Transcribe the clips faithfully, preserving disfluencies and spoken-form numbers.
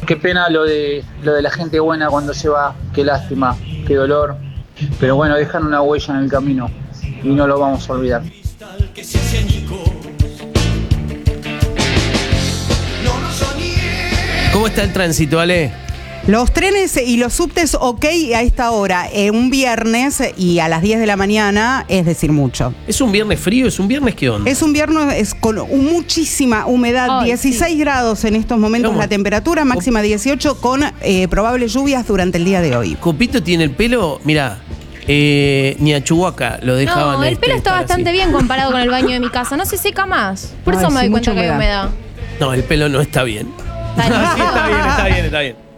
Qué pena lo de, lo de la gente buena cuando se va, qué lástima, qué dolor. Pero bueno, dejan una huella en el camino y no lo vamos a olvidar. ¿Cómo está el tránsito, Ale? Los trenes y los subtes ok a esta hora, eh, un viernes y a las diez de la mañana, es decir mucho. ¿Es un viernes frío? ¿Es un viernes qué onda? Es un viernes es con muchísima humedad, Ay, dieciséis sí. grados en estos momentos ¿Cómo? la temperatura, máxima dieciocho con eh, probables lluvias durante el día de hoy. Copito tiene el pelo, mira, eh, ni a Chihuahua lo dejaban. No, el este, pelo está estar bastante así. bien comparado con el baño de mi casa. No se seca más. Por Ay, eso me sí, doy cuenta mucha que hay humedad. humedad. No, el pelo no está bien. Dale. Sí, está bien, está bien, está bien.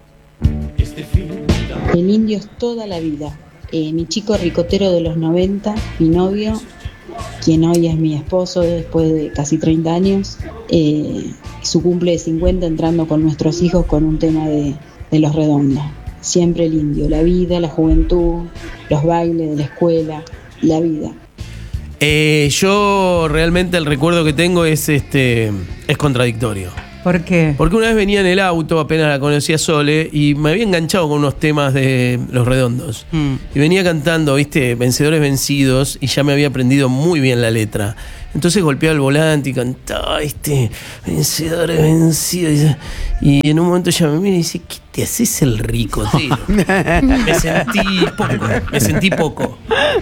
En indios toda la vida. Eh, mi chico ricotero de los noventa, mi novio, quien hoy es mi esposo después de casi treinta años, eh, su cumple de cincuenta entrando con nuestros hijos con un tema de, de Los Redondos. Siempre el indio, la vida, la juventud, los bailes de la escuela, la vida. Eh, yo realmente el recuerdo que tengo es este es contradictorio. ¿Por qué? Porque una vez venía en el auto, apenas la conocía Sole, y me había enganchado con unos temas de Los Redondos. Mm. Y venía cantando, viste, Vencedores Vencidos, y ya me había aprendido muy bien la letra. Entonces golpeaba el volante y cantaba, este, Vencedores Vencidos. Y en un momento ella me mira y dice, ¿qué te haces el ricotero? Me sentí poco, me sentí poco.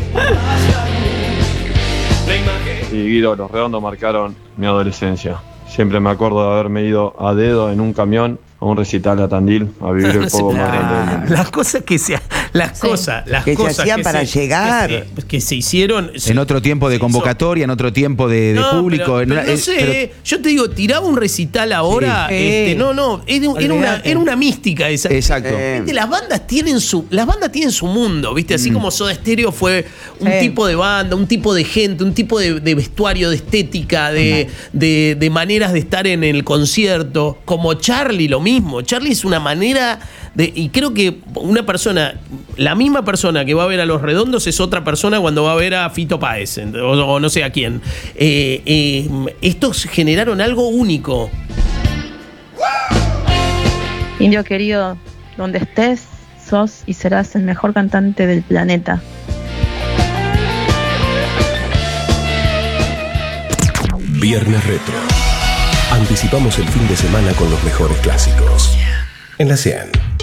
Y Guido, Los Redondos marcaron mi adolescencia. Siempre me acuerdo de haberme ido a dedo en un camión a un recital a Tandil a vivir el No se poco puede más creer. grande del mundo. Las cosas que se las Sí. cosas, las Que se cosas hacían para se- llegar. que se, que se hicieron En otro tiempo de se hizo. convocatoria, en otro tiempo de, de No, público. pero- en pero una- no eh, sé, pero- yo te digo, tiraba un recital ahora, Sí. este, no, no, era, era una, Olvídate. era una mística esa. Exacto. Viste, las bandas tienen su, las bandas tienen su mundo, viste, así como Soda Stereo fue un Sí. tipo de banda, un tipo de gente, un tipo de, de vestuario, de estética, de, de, de maneras de estar en el concierto, como Charlie lo mismo. Charlie es una manera de, y creo que una persona, la misma persona que va a ver a Los Redondos es otra persona cuando va a ver a Fito Páez, o, o no sé a quién. Eh, eh, estos generaron algo único. Indio querido, donde estés, sos y serás el mejor cantante del planeta. Viernes Retro. Anticipamos el fin de semana con los mejores clásicos. En la C E A N.